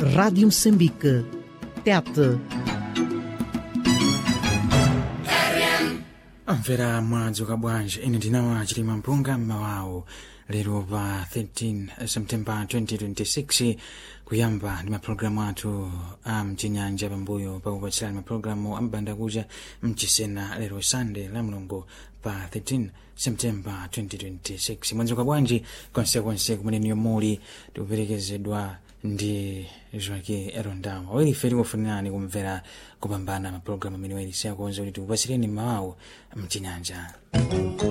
Rádio Moçambique, TET. Amvera mwadzuka bwanji, ine ndinawa Chilima Mpunga mmawawo lero pa 13 September 2026 kuyamba ndi mapulogalamu athu a mchinyanja pambuyo pakupatsirani mapulogalamu ambanda kucha mchisena lero Sunday la Mulungu pa 13 September 2026. Mwadzuka bwanji konsekonse kumene niyo muli, tikuperekezedwa ndi Joaquim Erondamo. Weli feri kufunirani kumvera kupambana mapulogalamu amene weli siyakonza kuti tikupasireni mmawawo mchinyanja.